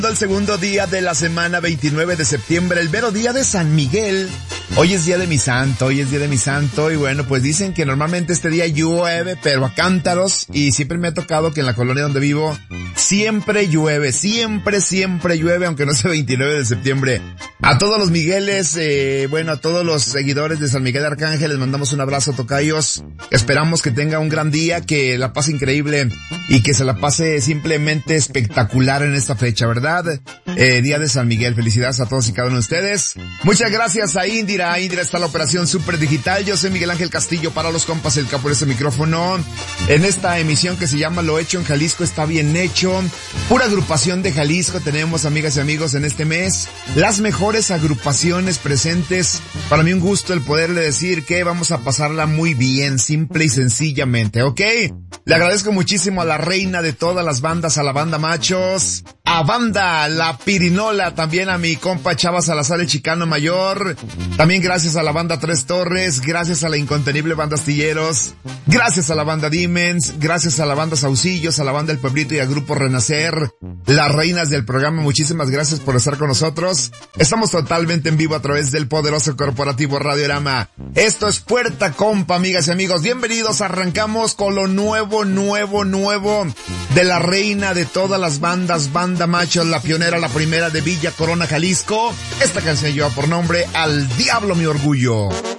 El segundo día de la semana 29 de septiembre, el mero día de San Miguel. Hoy es día de mi santo y bueno, pues dicen que normalmente este día llueve, pero a cántaros, y siempre me ha tocado que en la colonia donde vivo siempre llueve, siempre llueve, aunque no sea 29 de septiembre. A todos los Migueles, a todos los seguidores de San Miguel de Arcángel les mandamos un abrazo, tocayos. Esperamos que tenga un gran día, que la pase increíble y que se la pase simplemente espectacular en esta fecha, ¿verdad? Día de San Miguel, felicidades a todos y cada uno de ustedes. Muchas gracias a Indira está la operación super digital. Yo soy Miguel Ángel Castillo, para los compas el capo de este micrófono, en esta emisión que se llama Lo Hecho en Jalisco Está Bien Hecho. Pura agrupación de Jalisco tenemos, amigas y amigos, en este mes, las mejores agrupaciones presentes. Para mí un gusto el poderle decir que vamos a pasarla muy bien, simple y sencillamente, ¿ok? Le agradezco muchísimo a la reina de todas las bandas, a la banda Machos, a banda La Pirinola, también a mi compa Chava Salazar, el Chicano Mayor, también gracias a la banda Tres Torres, gracias a la incontenible banda Astilleros, gracias a la banda Dimens, gracias a la banda Saucillos, a la banda El Pueblito y al grupo Renacer, las reinas del programa, muchísimas gracias por estar con nosotros. Estamos totalmente en vivo a través del poderoso corporativo Radiorama. Esto es Puerta Compa, amigas y amigos, bienvenidos. Arrancamos con lo nuevo de la reina de todas las bandas, Banda Machos, la pionera, la primera de Villa Corona, Jalisco. Esta canción lleva por nombre Al Diablo Mi Orgullo.